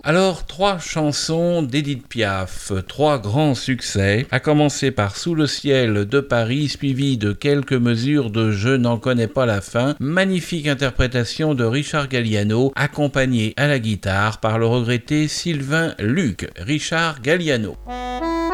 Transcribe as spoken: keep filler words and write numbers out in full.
Alors, trois chansons d'Édith Piaf, trois grands succès, à commencer par Sous le ciel de Paris, suivi de quelques mesures de Je n'en connais pas la fin, magnifique interprétation de Richard Galliano, accompagné à la guitare par le regretté Sylvain Luc. Richard Galliano.